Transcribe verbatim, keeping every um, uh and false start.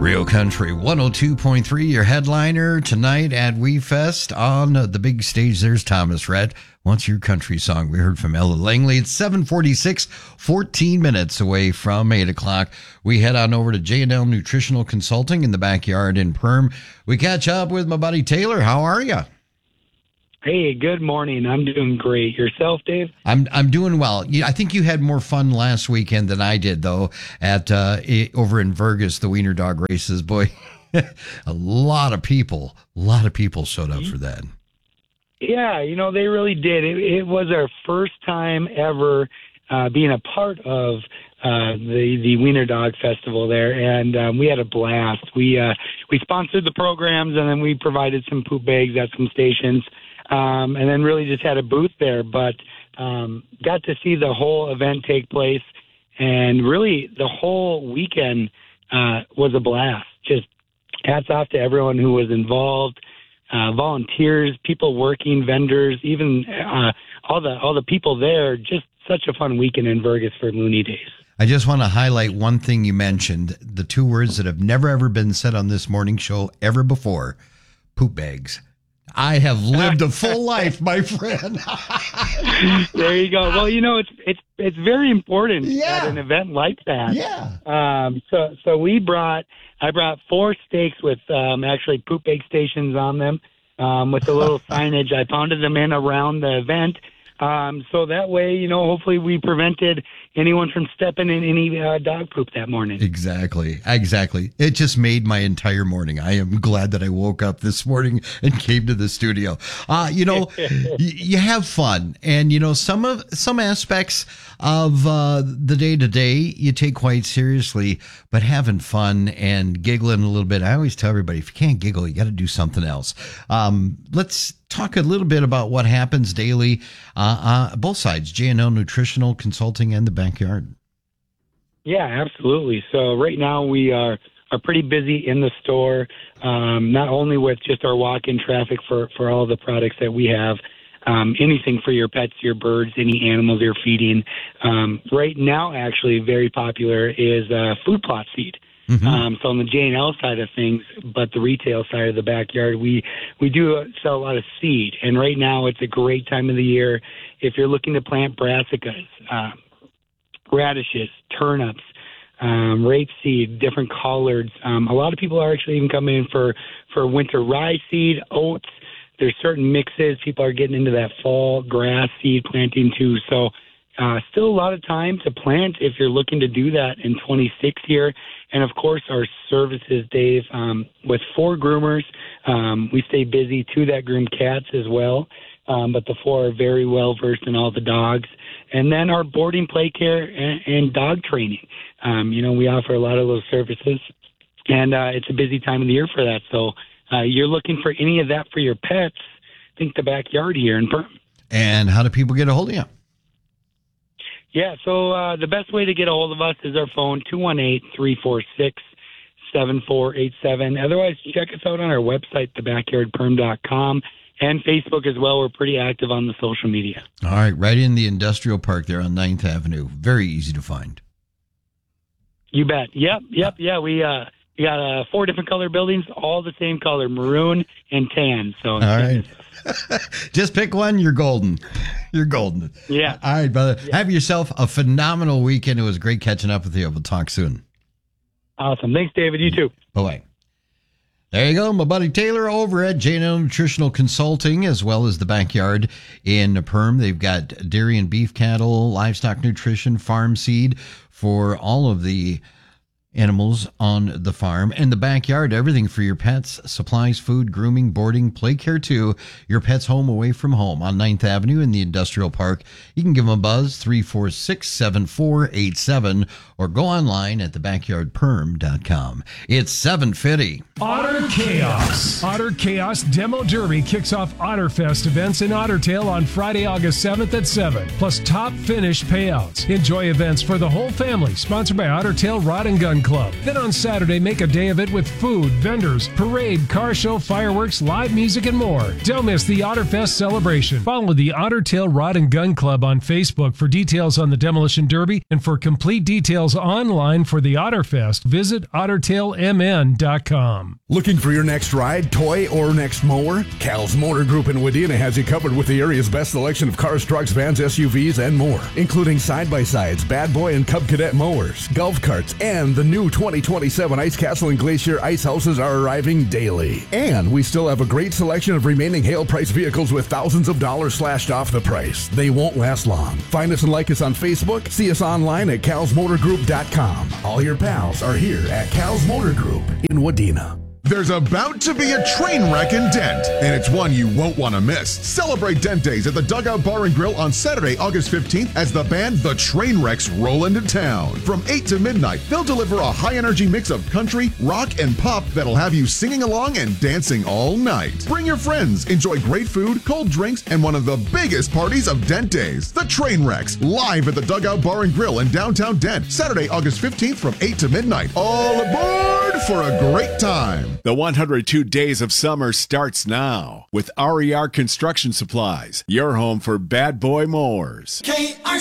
Real Country one oh two point three, your headliner tonight at We Fest. On the big stage, there's Thomas Rhett. What's your country song? We heard from Ella Langley. It's seven forty-six, fourteen minutes away from eight o'clock. We head on over to J and L Nutritional Consulting in the backyard in Perm. We catch up with my buddy Taylor. How are you? Hey, good morning. I'm doing great. Yourself, Dave? I'm I'm doing well. I think you had more fun last weekend than I did, though, at uh, over in Vergas, the Wiener Dog races. Boy, a lot of people, a lot of people showed up for that. Yeah, you know, they really did. It, it was our first time ever uh, being a part of uh, the the Wiener Dog Festival there, and um, we had a blast. We uh, we sponsored the programs, and then we provided some poop bags at some stations. Um, and then really just had a booth there, but um, got to see the whole event take place, and really the whole weekend uh, was a blast. Just hats off to everyone who was involved, uh, volunteers, people working, vendors, even uh, all the all the people there. Just such a fun weekend in Vergas for Mooney Days. I just want to highlight one thing you mentioned, the two words that have never, ever been said on this morning show ever before, poop bags. I have lived a full life, my friend. There you go. Well, you know, it's it's it's very important yeah. at an event like that. Yeah. Um. So so we brought I brought four stakes with um actually poop bag stations on them, um with a little signage. I pounded them in around the event. Um, so that way, you know, hopefully we prevented anyone from stepping in any uh, dog poop that morning. Exactly. Exactly. It just made my entire morning. I am glad that I woke up this morning and came to the studio. Uh, you know, y- you have fun. And, you know, some of some aspects of uh, the day to day you take quite seriously, but having fun and giggling a little bit. I always tell everybody, if you can't giggle, you got to do something else. Um, let's talk a little bit about what happens daily, uh, uh, both sides, J and L Nutritional Consulting and the backyard. Yeah, absolutely. So right now we are, are pretty busy in the store, um, not only with just our walk-in traffic for, for all the products that we have, um, anything for your pets, your birds, any animals you're feeding. Um, right now, actually, very popular is uh, food plot seed. Mm-hmm. Um, so on the J and L side of things, but the retail side of the backyard, we, we do sell a lot of seed. And right now it's a great time of the year if you're looking to plant brassicas, uh, radishes, turnips, um, rapeseed, different collards. Um, a lot of people are actually even coming in for, for winter rye seed, oats. There's certain mixes. People are getting into that fall grass seed planting too. So uh, still a lot of time to plant if you're looking to do that in twenty-six here. And, of course, our services, Dave, um, with four groomers. Um, we stay busy, two that groom cats as well. Um, but the four are very well versed in all the dogs. And then our boarding, play care, and, and dog training. Um, you know, we offer a lot of those services. And uh, it's a busy time of the year for that. So uh, you're looking for any of that for your pets, think the backyard here in Perm. And how do people get a hold of you? Yeah, so uh, the best way to get a hold of us is our phone, two one eight, three four six, seven four eight seven. Otherwise, check us out on our website, the backyard perm dot com, and Facebook as well. We're pretty active on the social media. All right, right in the industrial park there on ninth Avenue. Very easy to find. You bet. Yep, yep, yeah. We uh, we got uh, four different color buildings, all the same color, maroon and tan. So all right. Just pick one, you're golden. You're golden. Yeah. All right, brother. Yeah. Have yourself a phenomenal weekend. It was great catching up with you. We'll talk soon. Awesome. Thanks, David. You too. Bye-bye. There you go. My buddy Taylor over at J and L Nutritional Consulting, as well as the backyard in Perm. They've got dairy and beef cattle, livestock nutrition, farm seed for all of the animals on the farm and the backyard, everything for your pets, supplies, food, grooming, boarding, play care too. Your pet's home away from home on ninth Avenue in the industrial park. You can give them a buzz, three four six, seven four eight seven, or go online at the backyard perm dot com. It's seven fifty. Otter Chaos. Otter Chaos Demo Derby kicks off OtterFest events in Ottertail on Friday, August seventh at seven, plus top finish payouts. Enjoy events for the whole family, sponsored by Ottertail Rod and Gun Gun Club. Then on Saturday, make a day of it with food, vendors, parade, car show, fireworks, live music, and more. Don't miss the Otterfest celebration. Follow the Otter Tail Rod and Gun Club on Facebook for details on the Demolition Derby, and for complete details online for the Otterfest, visit otter tail m n dot com. Looking for your next ride, toy, or next mower? Cal's Motor Group in Wadena has you covered with the area's best selection of cars, trucks, vans, S U Vs, and more, including side-by-sides, Bad Boy and Cub Cadet mowers, golf carts, and the new twenty twenty-seven Ice Castle and Glacier ice houses are arriving daily. And we still have a great selection of remaining hail price vehicles with thousands of dollars slashed off the price. They won't last long. Find us and like us on Facebook. See us online at cals motor group dot com. All your pals are here at Cal's Motor Group in Wadena. There's about to be a train wreck in Dent, and it's one you won't want to miss. Celebrate Dent Days at the Dugout Bar and Grill on Saturday, August fifteenth, as the band The Trainwrecks roll into town. From eight to midnight, they'll deliver a high-energy mix of country, rock, and pop that'll have you singing along and dancing all night. Bring your friends, enjoy great food, cold drinks, and one of the biggest parties of Dent Days, The Trainwrecks, live at the Dugout Bar and Grill in downtown Dent, Saturday, August fifteenth from eight to midnight. All aboard for a great time. The one hundred two Days of Summer starts now with R E R Construction Supplies, your home for Bad Boy mowers. K R